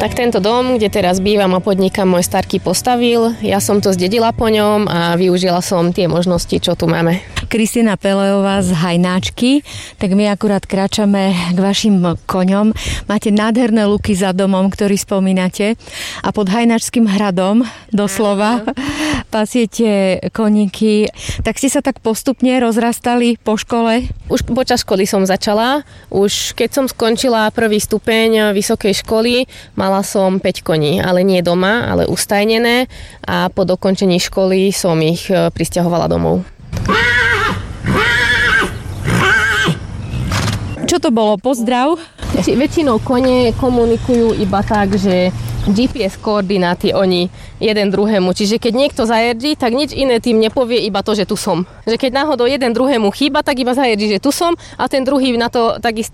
Tak tento dom, kde teraz bývam a podnikám, môj starky postavil. Ja som to zdedila po ňom a využila som tie možnosti, čo tu máme. Kristina Pelejová z Hajnáčky, tak my akurát kráčame k vašim koňom. Máte nádherné luky za domom, ktorý spomínate a pod Hajnáčským hradom doslova pasiete koníky. Tak ste sa tak postupne rozrastali po škole? Už počas školy som začala. Už keď som skončila prvý stupeň vysokej školy, mala som 5 koní, ale nie doma, ale ustajnené a po dokončení školy som ich prisťahovala domov. Čo to bolo? Pozdrav? Väčšinou kone komunikujú iba tak, že GPS koordináty oni jeden druhému. Čiže keď niekto zajerdí, tak nič iné tým nepovie, iba to, že tu som. Že keď náhodou jeden druhému chýba, tak iba zajerdí, že tu som a ten druhý na to takisto